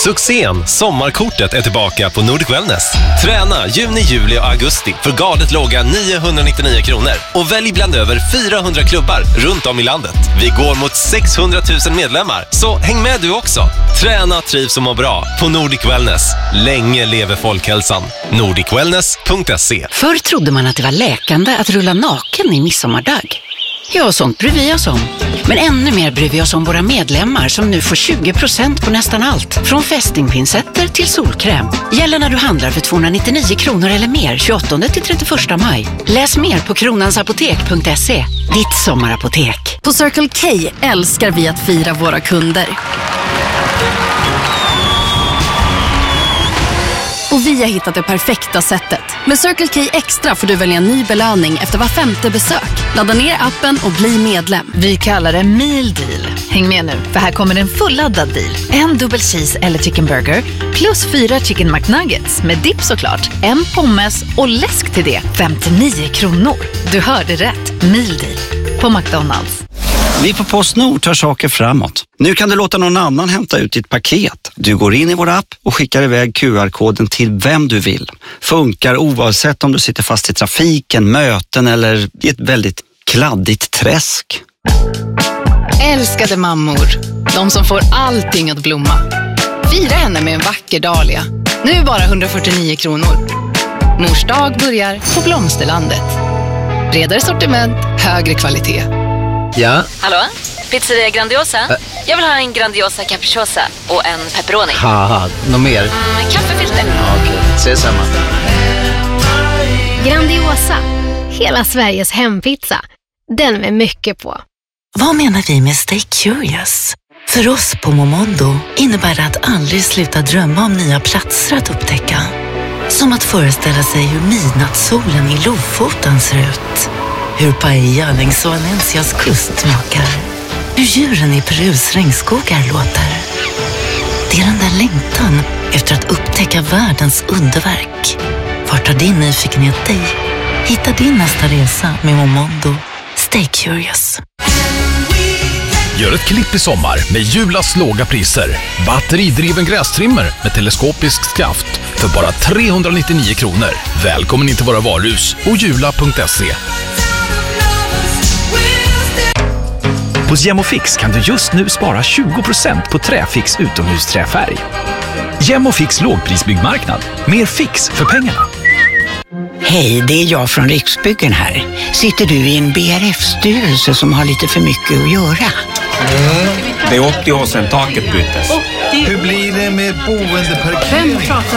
Succén Sommarkortet är tillbaka på Nordic Wellness. Träna juni, juli och augusti för galet låga 999 kronor. Och välj bland över 400 klubbar runt om i landet. Vi går mot 600 000 medlemmar, så häng med du också. Träna, trivs och må bra på Nordic Wellness. Länge lever folkhälsan. nordicwellness.se. Förr trodde man att det var läkande att rulla naken i midsommardag. Ja, sånt bryr vi oss om. Men ännu mer bryr vi oss om våra medlemmar som nu får 20% på nästan allt. Från fästingpinsetter till solkräm. Gäller när du handlar för 299 kronor eller mer 28 till 31 maj. Läs mer på kronansapotek.se. Ditt sommarapotek. På Circle K älskar vi att fira våra kunder. Och vi har hittat det perfekta sättet. Med Circle K Extra får du välja en ny belöning efter var 5:e besök. Ladda ner appen och bli medlem. Vi kallar det Meal Deal. Häng med nu, för här kommer en fulladdad deal. En dubbel cheese eller chicken burger plus 4 chicken McNuggets med dipp såklart. En pommes och läsk till det. 59 kronor. Du hörde rätt. Meal Deal på McDonalds. Vi på PostNord tar saker framåt. Nu kan du låta någon annan hämta ut ditt paket. Du går in i vår app och skickar iväg QR-koden till vem du vill. Funkar oavsett om du sitter fast i trafiken, möten eller i ett väldigt kladdigt träsk. Älskade mammor, de som får allting att blomma. Fira henne med en vacker dahlia. Nu bara 149 kronor. Mors dag börjar på Blomsterlandet. Bredare sortiment, högre kvalitet. Ja? Hallå? Pizzeria Grandiosa? Jag vill ha en Grandiosa capriciosa och en pepperoni. Haha, något mer? Kaffefilter. Okej, ses samma. Grandiosa, hela Sveriges hempizza. Den med mycket på. Vad menar vi med Stay Curious? För oss på Momondo innebär det att aldrig sluta drömma om nya platser att upptäcka. Som att föreställa sig hur midnattssolen i Lofoten ser ut. Hur paella längs Valencias kust smakar. Hur djuren i Perus regnskogar låter. Det är den där längtan efter att upptäcka världens underverk. Vart tar din nyfikenhet dig? Hitta din nästa resa med Momondo. Stay curious. Gör ett klipp i sommar med Julas låga priser. Batteridriven grästrimmer med teleskopisk skaft för bara 399 kronor. Välkommen in till våra varuhus och jula.se. Hos Gemofix kan du just nu spara 20% på Träfix utomhusträfärg. Gemofix lågprisbyggmarknad. Mer fix för pengarna. Hej, det är jag från Riksbyggen här. Sitter du i en BRF-styrelse som har lite för mycket att göra? Det är 80 år sedan taket byttes. Hur blir det med boendeparkering?